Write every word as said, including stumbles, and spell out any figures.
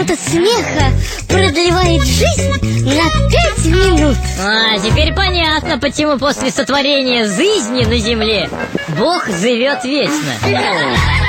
минута смеха продлевает жизнь на пять минут. А, теперь понятно, почему после сотворения жизни на земле Бог живет вечно.